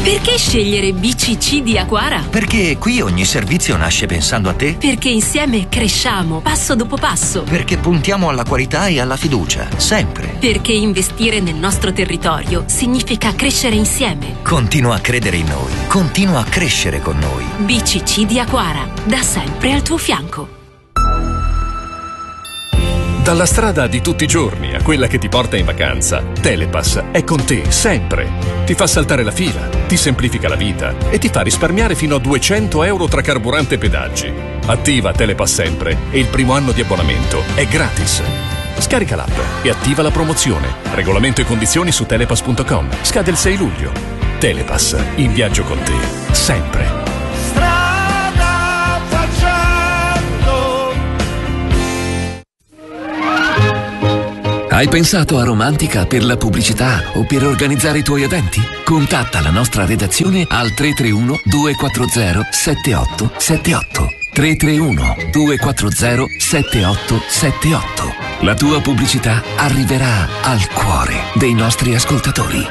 Perché scegliere BCC di Aquara? Perché qui ogni servizio nasce pensando a te. Perché insieme cresciamo passo dopo passo. Perché puntiamo alla qualità e alla fiducia, sempre. Perché investire nel nostro territorio significa crescere insieme. Continua a credere in noi, continua a crescere con noi. BCC di Aquara, da sempre al tuo fianco. Dalla strada di tutti i giorni a quella che ti porta in vacanza, Telepass è con te sempre. Ti fa saltare la fila, ti semplifica la vita e ti fa risparmiare fino a 200 euro tra carburante e pedaggi. Attiva Telepass sempre e il primo anno di abbonamento è gratis. Scarica l'app e attiva la promozione. Regolamento e condizioni su telepass.com. Scade il 6 luglio. Telepass, in viaggio con te, sempre. Hai pensato a Romantica per la pubblicità o per organizzare i tuoi eventi? Contatta la nostra redazione al 331 240 7878. 331 240 7878. La tua pubblicità arriverà al cuore dei nostri ascoltatori.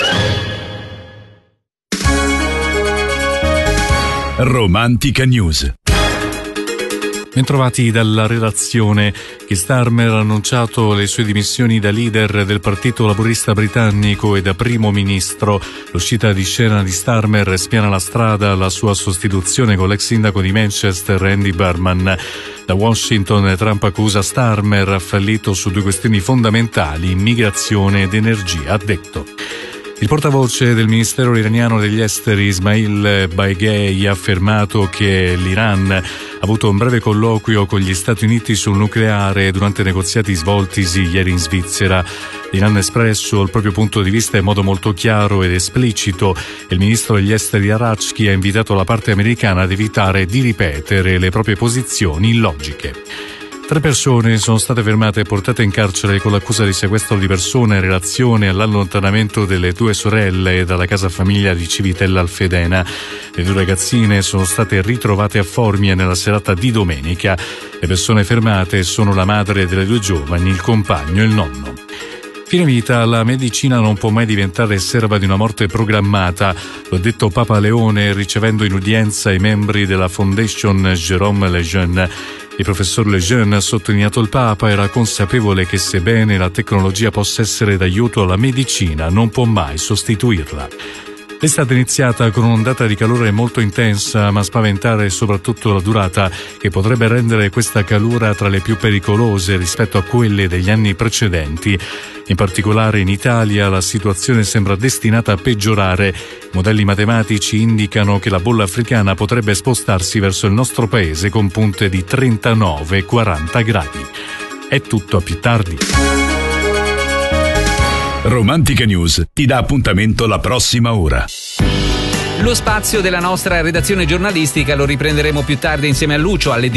Romantica News. Bentrovati dalla redazione. Keir Starmer ha annunciato le sue dimissioni da leader del Partito Laburista britannico e da primo ministro. L'uscita di scena di Starmer spiana la strada alla sua sostituzione con l'ex sindaco di Manchester Andy Burnham. Da Washington Trump accusa Starmer, ha fallito su due questioni fondamentali, immigrazione ed energia, ha detto. Il portavoce del Ministero iraniano degli Esteri Ismail Baghei ha affermato che l'Iran ha avuto un breve colloquio con gli Stati Uniti sul nucleare durante negoziati svoltisi ieri in Svizzera. L'Iran ha espresso il proprio punto di vista in modo molto chiaro ed esplicito e il ministro degli Esteri Arachki ha invitato la parte americana ad evitare di ripetere le proprie posizioni illogiche. 3 persone sono state fermate e portate in carcere con l'accusa di sequestro di persona in relazione all'allontanamento delle 2 sorelle dalla casa famiglia di Civitella Alfedena. Le 2 ragazzine sono state ritrovate a Formia nella serata di domenica. Le persone fermate sono la madre delle 2 giovani, il compagno e il nonno. Fine vita, la medicina non può mai diventare serva di una morte programmata, lo ha detto Papa Leone ricevendo in udienza i membri della Fondation Jérôme Lejeune. Il professor Lejeune, ha sottolineato il Papa, era consapevole che sebbene la tecnologia possa essere d'aiuto alla medicina, non può mai sostituirla. L'estate è iniziata con un'ondata di calore molto intensa, ma spaventare soprattutto la durata, che potrebbe rendere questa calura tra le più pericolose rispetto a quelle degli anni precedenti. In particolare in Italia la situazione sembra destinata a peggiorare. I modelli matematici indicano che la bolla africana potrebbe spostarsi verso il nostro paese con punte di 39-40 gradi. È tutto, a più tardi. Romantica News ti dà appuntamento la prossima ora. Lo spazio della nostra redazione giornalistica lo riprenderemo più tardi insieme a Lucio alle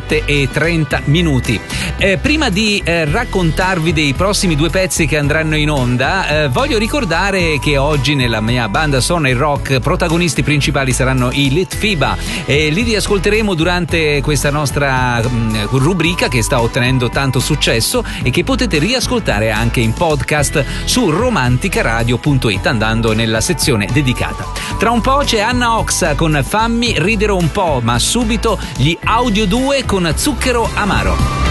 17:30. Prima di raccontarvi dei prossimi 2 pezzi che andranno in onda, voglio ricordare che oggi nella mia banda Sonora e Rock protagonisti principali saranno i Litfiba e li riascolteremo durante questa nostra rubrica che sta ottenendo tanto successo e che potete riascoltare anche in podcast su romanticaradio.it andando nella sezione dedicata. Tra un po' c'è Anna Oxa con Fammi ridere un po', ma subito gli Audio 2 con Zucchero Amaro.